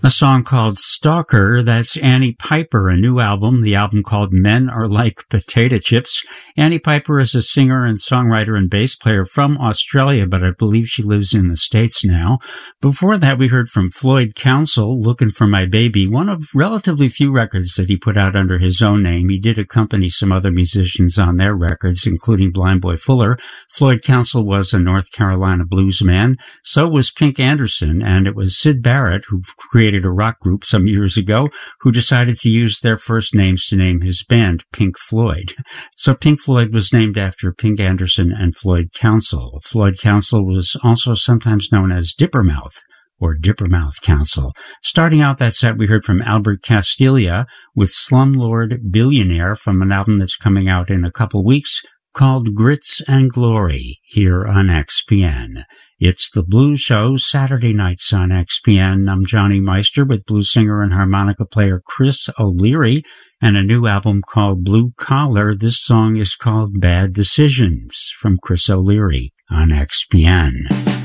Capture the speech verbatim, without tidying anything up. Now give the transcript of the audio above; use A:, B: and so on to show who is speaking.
A: A song called Stalker, that's Annie Piper, a new album, the album called Men Are Like Potato Chips. Annie Piper is a singer and songwriter and bass player from Australia, but I believe she lives in the States now. Before that, we heard from Floyd Council, Looking for My Baby, one of relatively few records that he put out under his own name. He did accompany some other musicians on their records, including Blind Boy Fuller. Floyd Council was a North Carolina blues man. So was Pink Anderson, and it was Syd Barrett, who created a rock group some years ago, who decided to use their first names to name his band Pink Floyd. So Pink Floyd was named after Pink Anderson and Floyd Council. Floyd Council was also sometimes known as Dippermouth, or Dippermouth Council. Starting out that set, we heard from Albert Castiglia with Slumlord Billionaire from an album that's coming out in a couple weeks called Grits and Glory, here on X P N. It's the Blues Show, Saturday nights on X P N. I'm Johnny Meister with blues singer and harmonica player Chris O'Leary and a new album called Blue Collar. This song is called Bad Decisions from Chris O'Leary on X P N.